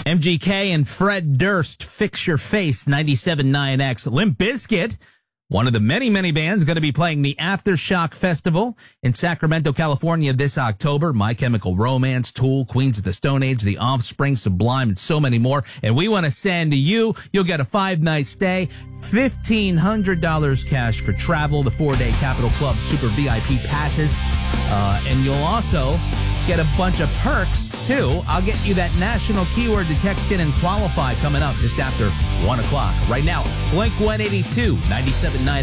MGK and Fred Durst, Fix Your Face, 97.9X. Limp Bizkit, one of the many, many bands going to be playing the Aftershock Festival in Sacramento, California this October. My Chemical Romance, Tool, Queens of the Stone Age, The Offspring, Sublime, and so many more. And we want to send you'll get a 5-night stay, $1,500 cash for travel, the 4-day Capitol Club Super VIP passes, and you'll also get a bunch of perks, too. I'll get you that national keyword to text in and qualify coming up just after 1 o'clock. Right now, Blink 182, 97.9